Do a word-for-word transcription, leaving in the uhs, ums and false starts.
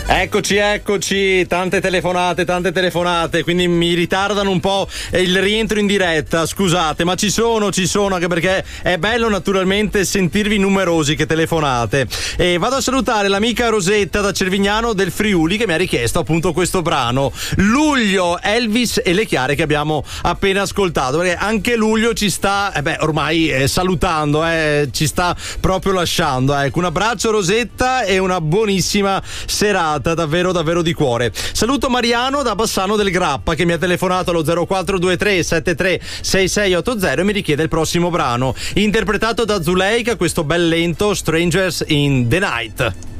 Eccoci, eccoci, tante telefonate, tante telefonate, quindi mi ritardano un po' il rientro in diretta, scusate, ma ci sono, ci sono, anche perché è bello naturalmente sentirvi numerosi che telefonate. E vado a salutare l'amica Rosetta da Cervignano del Friuli che mi ha richiesto appunto questo brano, Luglio, Elvis e le Chiare, che abbiamo appena ascoltato, perché anche Luglio ci sta, eh beh, ormai eh, salutando, eh, ci sta proprio lasciando. Ecco, un abbraccio Rosetta e una buonissima serata. Davvero davvero di cuore. Saluto Mariano da Bassano del Grappa che mi ha telefonato allo zero quattro due tre sette tre sei sei otto zero e mi richiede il prossimo brano interpretato da Zuleika, questo bel lento Strangers in the Night.